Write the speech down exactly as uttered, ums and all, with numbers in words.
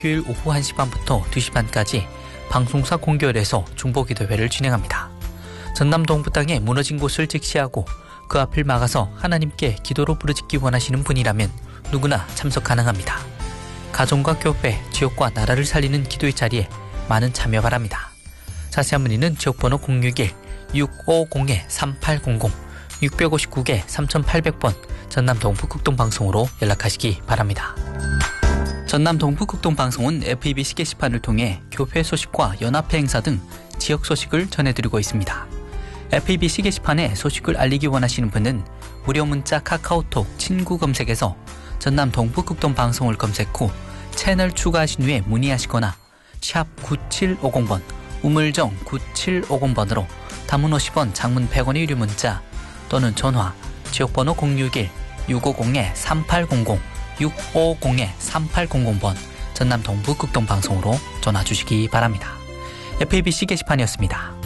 휴일 오후 한 시 반부터 두 시 반까지 방송사 공교열에서 중보기도회를 진행합니다. 전남 동부 땅에 무너진 곳을 직시하고 그 앞을 막아서 하나님께 기도로 부르짖기 원하시는 분이라면 누구나 참석 가능합니다. 가정과 교회, 지역과 나라를 살리는 기도의 자리에 많은 참여 바랍니다. 자세한 문의는 지역번호 공육일 육오공 삼팔공공 육오구 삼팔공 번 전남 동부극동방송으로 연락하시기 바랍니다. 전남 동부극동방송은 에프이비씨 게시판을 통해 교회 소식과 연합회 행사 등 지역 소식을 전해드리고 있습니다. 에프이비씨 게시판에 소식을 알리기 원하시는 분은 무료 문자 카카오톡 친구 검색에서 전남 동부극동방송을 검색 후 채널 추가하신 후에 문의하시거나 샵 구칠오공 번 우물정 구칠오공 번으로 단문 오십 원, 장문 백 원의 유료 문자 또는 전화 지역번호 공육일 육오공 삼팔공공 육오공 삼팔공공 번 전남 동부극동방송으로 전화 주시기 바랍니다. 에프이비씨 게시판이었습니다.